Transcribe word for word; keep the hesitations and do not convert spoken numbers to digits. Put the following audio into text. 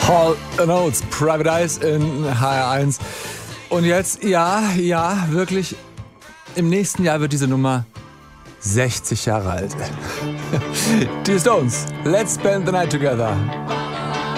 Hall and Oates, Private Eyes in H R eins. Und jetzt, ja, ja, wirklich, im nächsten Jahr wird diese Nummer sechzig Jahre alt. Die Stones, Let's Spend the Night Together.